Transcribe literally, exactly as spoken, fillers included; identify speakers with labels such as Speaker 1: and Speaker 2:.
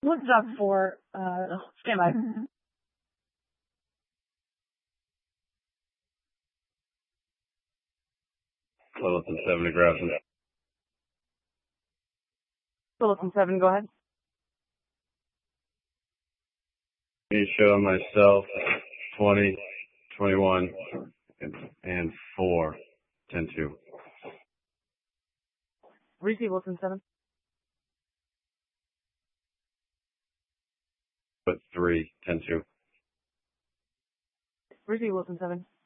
Speaker 1: One job four, uh, stand by.
Speaker 2: Littleton seven to Grafton.
Speaker 1: Littleton seven, go ahead.
Speaker 2: Me show myself twenty, twenty-one, and, and four, ten two.
Speaker 1: Receive Littleton seven.
Speaker 2: But three, ten two.
Speaker 1: Receive Littleton seven.